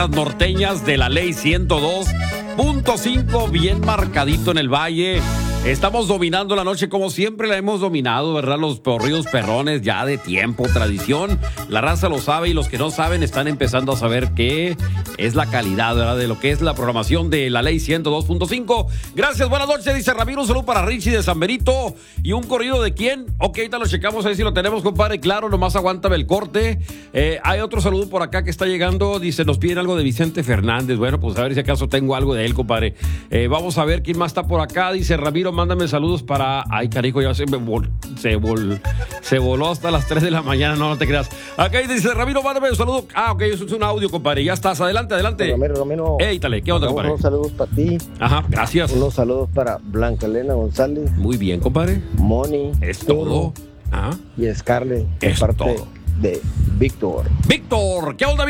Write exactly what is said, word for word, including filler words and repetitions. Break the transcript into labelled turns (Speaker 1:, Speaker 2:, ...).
Speaker 1: norteñas de la ley ciento dos punto cinco, bien marcadito en el valle. Estamos dominando la noche como siempre la hemos dominado, ¿verdad? Los corridos perrones ya de tiempo, tradición. La raza lo sabe y los que no saben están empezando a saber qué es la calidad, ¿verdad? De lo que es la programación de la ley ciento dos punto cinco. Gracias, buenas noches, dice Ramiro. Un saludo para Richie de San Benito. ¿Y un corrido de quién? Ok, ahorita lo checamos ahí si lo tenemos, compadre. Claro, nomás aguántame el corte. Eh, hay otro saludo por acá que está llegando. Dice, nos piden algo de Vicente Fernández. Bueno, pues a ver si acaso tengo algo de él, compadre. Eh, vamos a ver quién más está por acá. Dice Ramiro, mándame saludos para... Ay, carijo, ya se me vol... se, vol... se voló hasta las tres de la mañana. No, no te creas. Acá dice Ramiro, mándame un saludo. Ah, ok, eso es un audio, compadre. Ya estás. Adelante, adelante.
Speaker 2: Ramiro, Ramiro.
Speaker 1: Ey, dale, ¿qué onda, compadre?
Speaker 2: Unos saludos para ti.
Speaker 1: Ajá, gracias.
Speaker 2: Unos saludos para Blanca Elena González.
Speaker 1: Muy bien, compadre.
Speaker 2: Moni.
Speaker 1: Es todo. Ajá.
Speaker 2: Y Scarlett.
Speaker 1: Es
Speaker 2: parte
Speaker 1: todo.
Speaker 2: De Víctor.
Speaker 1: Víctor, ¿qué onda,